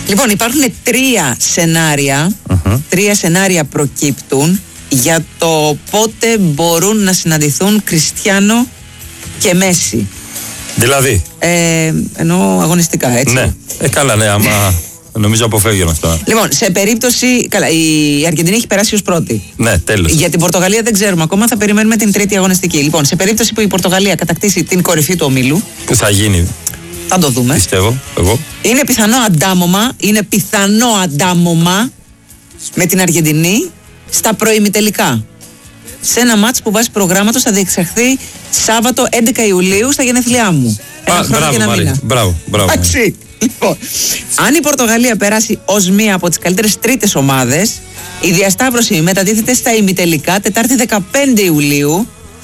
Λοιπόν, υπάρχουν τρία σενάρια προκύπτουν για το πότε μπορούν να συναντηθούν Κριστιάνο και Μέση. Δηλαδή. Εννοώ αγωνιστικά, έτσι. Ναι, καλά, ναι, άμα νομίζω αποφεύγει αυτό. Λοιπόν, σε περίπτωση. Καλά, η Αργεντινή έχει περάσει ως πρώτη. Ναι, τέλος. Για την Πορτογαλία δεν ξέρουμε ακόμα, θα περιμένουμε την τρίτη αγωνιστική. Λοιπόν, σε περίπτωση που η Πορτογαλία κατακτήσει την κορυφή του ομίλου. Που θα γίνει. Θα το δούμε. Πιστεύω, εγώ. Είναι πιθανό αντάμωμα με την Αργεντινή στα προημιτελικά. Σε ένα μάτς που βάσει προγράμματος θα διεξαχθεί Σάββατο 11 Ιουλίου στα γενέθλιά μου. Μπράβο, Μαρία. Μπράβο. Εντάξει. Λοιπόν, αν η Πορτογαλία περάσει ως μία από τις καλύτερες τρίτες ομάδες, η διασταύρωση μετατίθεται στα ημιτελικά Τετάρτη 15 Ιουλίου.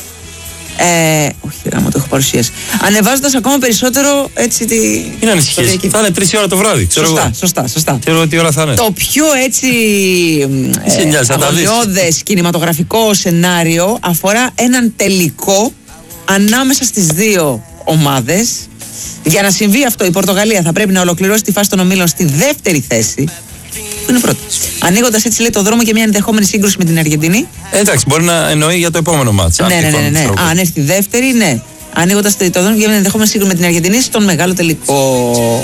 Όχι, μου το έχω παρουσίασει. Ανεβάζοντας ακόμα περισσότερο έτσι τη. Είναι ανησυχίες. Θα είναι 3 ώρα το βράδυ. Σωστά. Ξέρω τι ώρα θα είναι. Το πιο έτσι αγωνιώδες κινηματογραφικό σενάριο αφορά έναν τελικό ανάμεσα στις δύο ομάδες. Για να συμβεί αυτό, η Πορτογαλία θα πρέπει να ολοκληρώσει τη φάση των ομίλων στη δεύτερη θέση, που είναι πρώτη. Ανοίγοντας έτσι, λέει, το δρόμο για μια ενδεχόμενη σύγκρουση με την Αργεντινή. Εντάξει, μπορεί να εννοεί για το επόμενο μάτς. Ναι. Αν έρθει δεύτερη, ναι. Ανοίγοντας το δρόμο για μια ενδεχόμενη σύγκρουση με την Αργεντινή στον μεγάλο τελικό.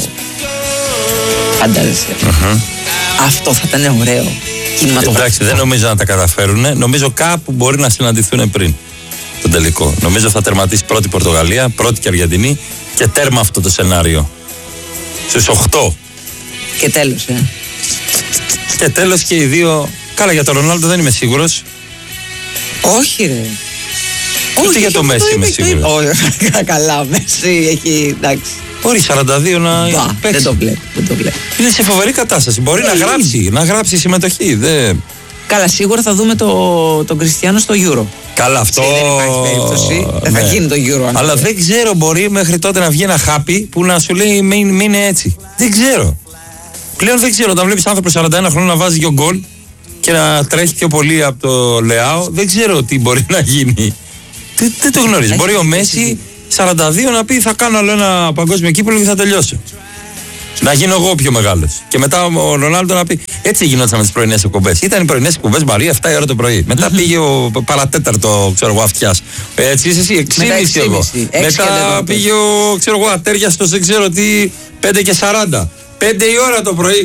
Φαντάζεσαι. Αυτό θα ήταν ωραίο. Εντάξει, δεν νομίζω να τα καταφέρουν. Νομίζω κάπου μπορεί να συναντηθούν πριν τον τελικό. Νομίζω θα τερματίσει πρώτη Πορτογαλία, πρώτη και Αργεντινή και τέρμα αυτό το σενάριο. Στους 8. Και τέλος, Και τέλος και οι δύο. Καλά, για τον Ρονάλντο δεν είμαι σίγουρος. Όχι, ρε. Ούτε για το Μέση είμαι σίγουρος. Όχι, καλά, Μέση έχει. Εντάξει. Μπορεί 42 να παίξει. Δεν το βλέπω. Είναι σε φοβερή κατάσταση. Μπορεί να γράψει συμμετοχή. Καλά, σίγουρα θα δούμε τον Κριστιάνο στο Euro. Καλά, αυτό. Δεν υπάρχει περίπτωση. Δεν θα γίνει το Euro. Αλλά δεν ξέρω, μπορεί μέχρι τότε να βγει ένα χάπι που να σου λέει μείνε έτσι. Δεν ξέρω. Πλέον δεν ξέρω. Όταν βλέπεις άνθρωπο 41 χρόνων να βάζει 2 γκολ και να τρέχει πιο πολύ από το Λεάο, δεν ξέρω τι μπορεί να γίνει. Δεν το γνωρίζει. Μπορεί ο Μέση 42 να πει θα κάνω άλλο ένα παγκόσμιο κύπελλο και θα τελειώσω. Να γίνω εγώ πιο μεγάλος. Και μετά ο Ρονάλντο να πει. Έτσι γινόταν με τις πρωινές εκπομπές. Ήταν οι πρωινές εκπομπές, Μαρία, 7 η ώρα το πρωί. Μετά πήγε ο παρατέταρτο, ξέρω εγώ, αυτιάς. Έτσι είσαι εσύ, 6,5 εγώ. Μετά πήγε ο, ξέρω εγώ, ατέριαστος, δεν ξέρω τι, 5 και 40. 5 η ώρα το πρωί.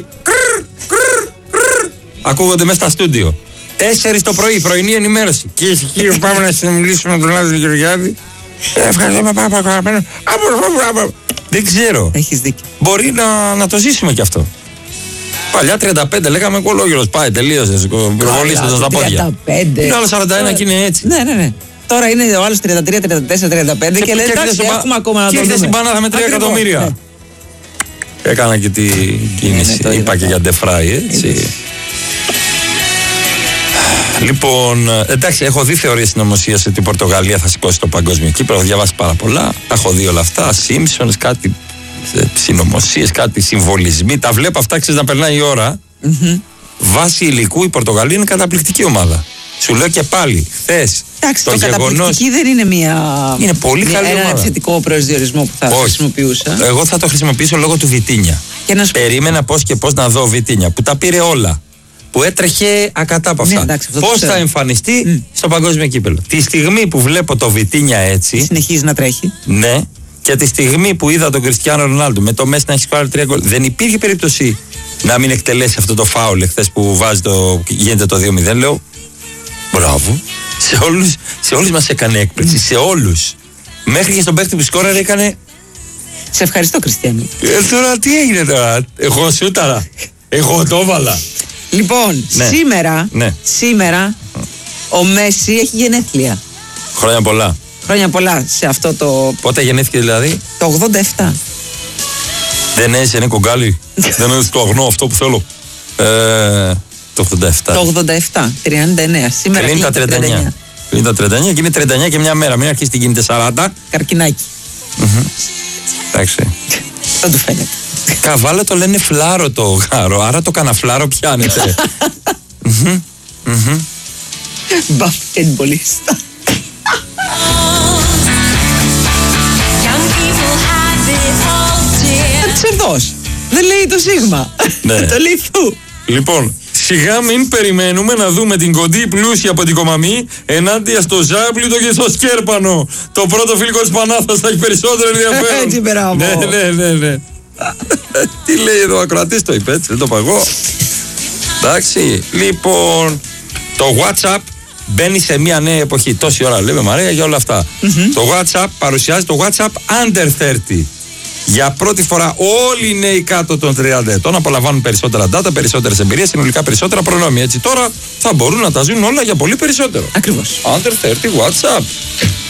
Ακούγονται μέσα στα στούντιο. 4 το πρωί, πρωινή ενημέρωση. Κυρίε και κύριοι, πάμε να συνομιλήσουμε με τον Λάζο Γεωργιάδη. Ευχαριστούμε πάρα πολύ. Δεν ξέρω. Έχεις δίκιο. Μπορεί να το ζήσουμε κι αυτό. Παλιά 35 λέγαμε κολόγερος. Πάει, τελείωσε. Προβολήστε τα πόδια. Είναι άλλο 41 και είναι έτσι. Ναι. Τώρα είναι ο άλλος 33, 34, 35 και λέει εντάξει, έχουμε ακόμα να το δούμε. Και ήρθε στην Πανάθα με 3 εκατομμύρια. Έκανα και την κίνηση. Είπα και για Ντεφράι, έτσι. Λοιπόν, εντάξει, έχω δει θεωρίες συνωμοσίας ότι η Πορτογαλία θα σηκώσει το παγκόσμιο κύπελλο. Έχω διαβάσει πάρα πολλά. Τα έχω δει όλα αυτά. Simpsons, κάτι συνωμοσίες, κάτι συμβολισμοί. Τα βλέπω αυτά, ξέρεις, να περνάει η ώρα. Βάσει υλικού η Πορτογαλία είναι καταπληκτική ομάδα. Σου λέω και πάλι, χθες. Εντάξει, το καταπληκτική δεν είναι είναι πολύ καλή ομάδα. Ένα επιθετικό προσδιορισμό που θα χρησιμοποιούσα. Εγώ θα το χρησιμοποιήσω λόγω του Βιτίνια. Περίμενα πώς και πώς να δω ο Βιτίνια που τα πήρε όλα. Που έτρεχε ακατάπαυτα. Ναι, πώς θα εμφανιστεί στο παγκόσμιο κύπελλο. Τη στιγμή που βλέπω το Βιτίνια έτσι. Συνεχίζει να τρέχει. Ναι. Και τη στιγμή που είδα τον Κριστιάνο Ρονάλντο με το Μέση να έχει πάρει 3 γκολ. Δεν υπήρχε περίπτωση να μην εκτελέσει αυτό το φάουλ εχθές που γίνεται το 2-0. Λέω μπράβο. Σε όλους μας έκανε έκπληξη. Σε όλους. Μέχρι και στον παίκτη που σκόραρε έκανε. Σε ευχαριστώ, Κριστιάνο. Τώρα τι έγινε τώρα. Εγώ σούταρα. Εγώ το έβαλα. Λοιπόν, σήμερα ο Μέση έχει γενέθλια. Χρόνια πολλά. Χρόνια πολλά σε αυτό το. Πότε γεννήθηκε δηλαδή? Το 87. Δεν έζησε Νίκο Γκάλι. Δεν έζησε το αγνό αυτό που θέλω. Το 87. Το 87, 39. Σήμερα είναι τα 39. Είναι τα 39 και είναι 39 και μια μέρα. Μην αρχίσει τι γίνεται 40. Καρκινάκι. Εντάξει. Δεν του φαίνεται. Καβάλα το λένε φλάρο το γάρο, άρα το καναφλάρο πιάνεται. Μπασκετμπολίστα. Τσερδός. Δεν λέει το σίγμα. Ναι. Το λέει θου. Λοιπόν, σιγά μην περιμένουμε να δούμε την κοντή πλούσια από την Κομαμή ενάντια στο Ζάμπλουτο και στο Σκέρπανο. Το πρώτο φιλικό της Πανάθας θα έχει περισσότερο ενδιαφέρον. Έτσι, μπράβο. Ναι. Τι λέει εδώ ο ακροατής, το είπε έτσι, δεν το παγώ. Εντάξει, λοιπόν, το WhatsApp μπαίνει σε μια νέα εποχή. Τόση ώρα λέμε Μαρία για όλα αυτά. Το WhatsApp παρουσιάζει το WhatsApp Under 30. Για πρώτη φορά όλοι οι νέοι κάτω των 30 ετών απολαμβάνουν περισσότερα data, περισσότερες εμπειρίες, συνολικά περισσότερα προνόμια. Έτσι τώρα θα μπορούν να τα ζουν όλα για πολύ περισσότερο. Ακριβώς. Under 30 WhatsApp.